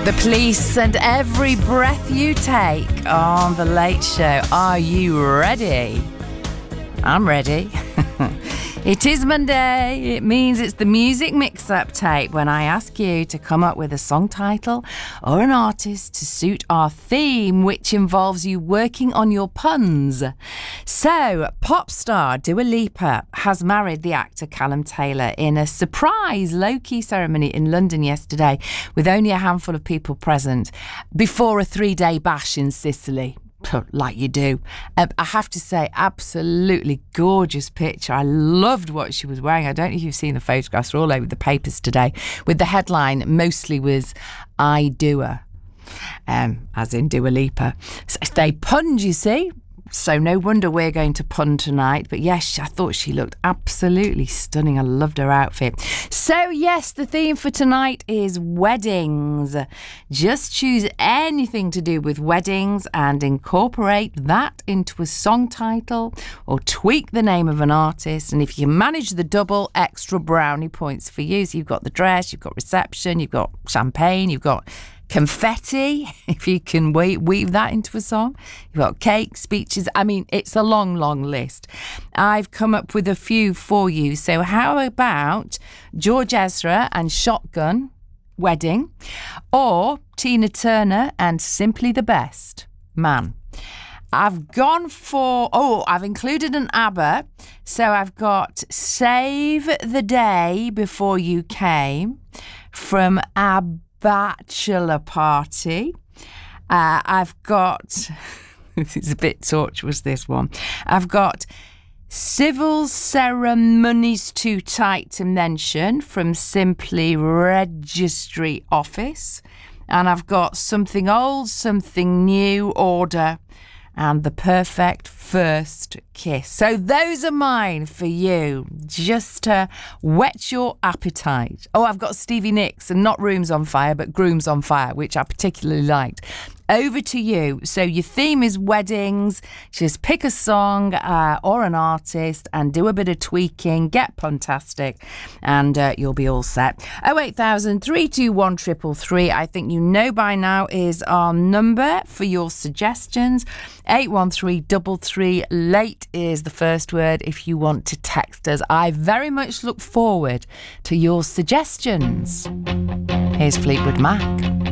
The Police and Every Breath You Take on The Late Show. Are you ready? I'm ready. It is Monday. It means it's the music mix-up tape when I ask you to come up with a song title or an artist to suit our theme, which involves you working on your puns. So, pop star Dua Lipa has married the actor Callum Taylor in a surprise low-key ceremony in London yesterday with only a handful of people present before a 3-day bash in Sicily. Like you do. I have to say, absolutely gorgeous picture. I loved what she was wearing. I don't know if you've seen the photographs. They're all over the papers today, with the headline mostly was I Dua, as in Dua Lipa. So they punned, you see. So no wonder we're going to pun tonight. But yes, I thought she looked absolutely stunning. I loved her outfit. So yes, the theme for tonight is weddings. Just choose anything to do with weddings and incorporate that into a song title or tweak the name of an artist. And if you manage the double, extra brownie points for you. So you've got the dress, you've got reception, you've got champagne, you've got confetti, if you can weave that into a song. You've got cake, speeches. I mean, it's a long, long list. I've come up with a few for you. So how about George Ezra and Shotgun Wedding, or Tina Turner and Simply the Best Man? I've gone for, I've included an ABBA. So I've got Save the Day Before You Came from ABBA Bachelor Party. I've got, this is a bit tortuous, this one. I've got Civil Ceremonies Too Tight to Mention from Simply Registry Office. And I've got Something Old, Something New, Order, and The Perfect First Kiss. So those are mine for you, just to whet your appetite. I've got Stevie Nicks and not Rooms on Fire, but Grooms on Fire, which I particularly liked. Over to you. So your theme is weddings. Just pick a song or an artist and do a bit of tweaking. Get puntastic and you'll be all set. 08000 321 333. I think you know by now is our number for your suggestions. 81333. Late is the first word if you want to text us. I very much look forward to your suggestions. Here's Fleetwood Mac.